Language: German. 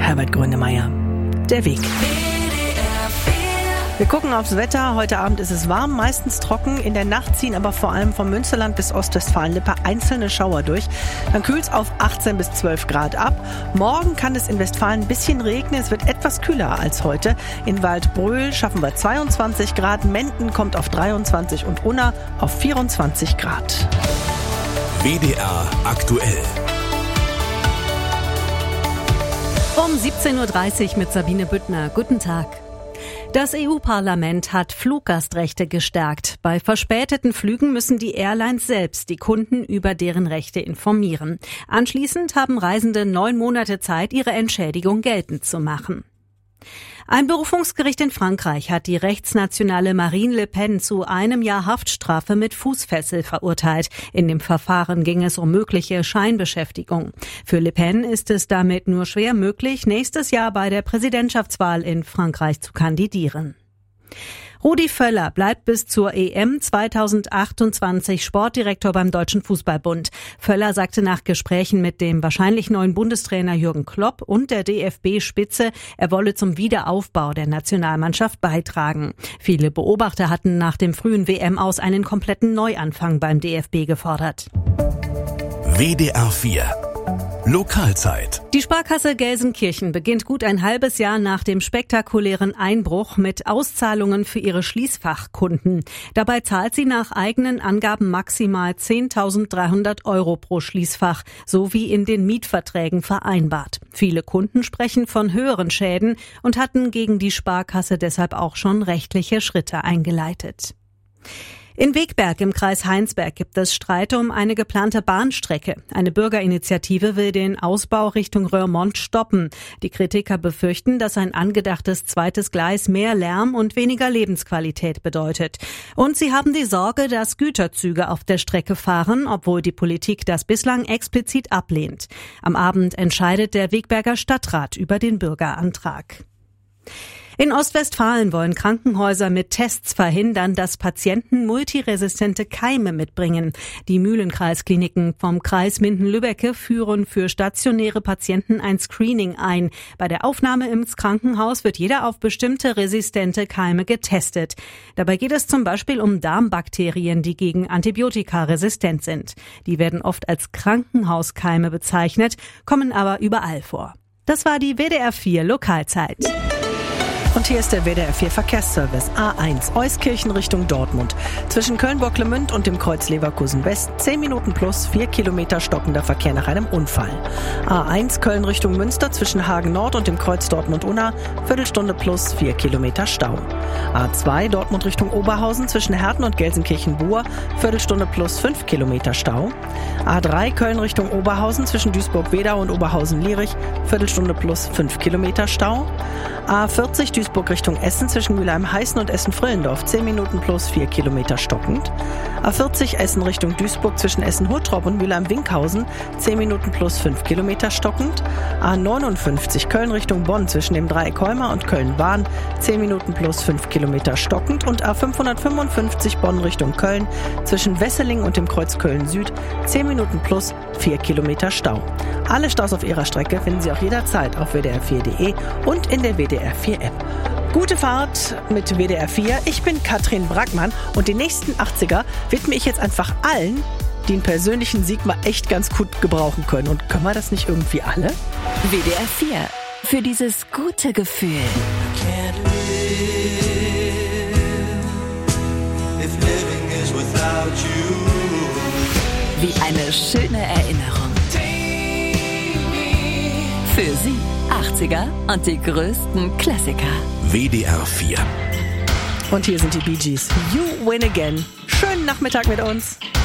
Herbert Grönemeyer. Der Weg. Wir gucken aufs Wetter. Heute Abend ist es warm, meistens trocken. In der Nacht ziehen aber vor allem vom Münsterland bis Ostwestfalen-Lippe einzelne Schauer durch. Dann kühlt es auf 18 bis 12 Grad ab. Morgen kann es in Westfalen ein bisschen regnen. Es wird etwas kühler als heute. In Waldbröl schaffen wir 22 Grad. Menden kommt auf 23 und Unna auf 24 Grad. WDR aktuell. Um 17.30 Uhr mit Sabine Büttner. Guten Tag. Das EU-Parlament hat Fluggastrechte gestärkt. Bei verspäteten Flügen müssen die Airlines selbst die Kunden über deren Rechte informieren. Anschließend haben Reisende 9 Monate Zeit, ihre Entschädigung geltend zu machen. Ein Berufungsgericht in Frankreich hat die rechtsnationale Marine Le Pen zu 1 Jahr Haftstrafe mit Fußfessel verurteilt. In dem Verfahren ging es um mögliche Scheinbeschäftigung. Für Le Pen ist es damit nur schwer möglich, nächstes Jahr bei der Präsidentschaftswahl in Frankreich zu kandidieren. Rudi Völler bleibt bis zur EM 2028 Sportdirektor beim Deutschen Fußballbund. Völler sagte nach Gesprächen mit dem wahrscheinlich neuen Bundestrainer Jürgen Klopp und der DFB-Spitze, er wolle zum Wiederaufbau der Nationalmannschaft beitragen. Viele Beobachter hatten nach dem frühen WM-Aus einen kompletten Neuanfang beim DFB gefordert. WDR 4 Lokalzeit. Die Sparkasse Gelsenkirchen beginnt gut ein halbes Jahr nach dem spektakulären Einbruch mit Auszahlungen für ihre Schließfachkunden. Dabei zahlt sie nach eigenen Angaben maximal 10.300 € pro Schließfach, so wie in den Mietverträgen vereinbart. Viele Kunden sprechen von höheren Schäden und hatten gegen die Sparkasse deshalb auch schon rechtliche Schritte eingeleitet. In Wegberg im Kreis Heinsberg gibt es Streit um eine geplante Bahnstrecke. Eine Bürgerinitiative will den Ausbau Richtung Röhrmond stoppen. Die Kritiker befürchten, dass ein angedachtes zweites Gleis mehr Lärm und weniger Lebensqualität bedeutet. Und sie haben die Sorge, dass Güterzüge auf der Strecke fahren, obwohl die Politik das bislang explizit ablehnt. Am Abend entscheidet der Wegberger Stadtrat über den Bürgerantrag. In Ostwestfalen wollen Krankenhäuser mit Tests verhindern, dass Patienten multiresistente Keime mitbringen. Die Mühlenkreiskliniken vom Kreis Minden-Lübbecke führen für stationäre Patienten ein Screening ein. Bei der Aufnahme ins Krankenhaus wird jeder auf bestimmte resistente Keime getestet. Dabei geht es zum Beispiel um Darmbakterien, die gegen Antibiotika resistent sind. Die werden oft als Krankenhauskeime bezeichnet, kommen aber überall vor. Das war die WDR 4 Lokalzeit. Und hier ist der WDR 4 Verkehrsservice A1 Euskirchen Richtung Dortmund. Zwischen Köln-Bocklemünd und dem Kreuz Leverkusen West 10 Minuten plus 4 Kilometer stockender Verkehr nach einem Unfall. A1 Köln Richtung Münster zwischen Hagen Nord und dem Kreuz Dortmund-Unna Viertelstunde plus 4 Kilometer Stau. A2 Dortmund Richtung Oberhausen zwischen Herten und Gelsenkirchen-Buhr Viertelstunde plus 5 Kilometer Stau. A3 Köln Richtung Oberhausen zwischen Duisburg-Wedau und Oberhausen-Lierich Viertelstunde plus 5 Kilometer Stau. A40 Duisburg Richtung Essen zwischen Mülheim-Heißen und Essen-Frillendorf 10 Minuten plus 4 Kilometer stockend. A40 Essen Richtung Duisburg zwischen Essen-Huttrop und Mülheim-Winkhausen 10 Minuten plus 5 Kilometer stockend. A59 Köln Richtung Bonn zwischen dem Dreieck Holmer und Köln-Bahn 10 Minuten plus 5 Kilometer stockend. Und A555 Bonn Richtung Köln zwischen Wesseling und dem Kreuz Köln-Süd 10 Minuten plus 4 Kilometer Stau. Alle Staus auf ihrer Strecke finden Sie auch jederzeit auf wdr4.de und in der WDR 4 App. Gute Fahrt mit WDR 4. Ich bin Katrin Brackmann und die nächsten 80er widme ich jetzt einfach allen, die einen persönlichen Sieg mal echt ganz gut gebrauchen können. Und können wir das nicht irgendwie alle? WDR 4. Für dieses gute Gefühl. Wie eine schöne Erinnerung. Für Sie 80er und die größten Klassiker. WDR 4. Und hier sind die Bee Gees. You win again. Schönen Nachmittag mit uns.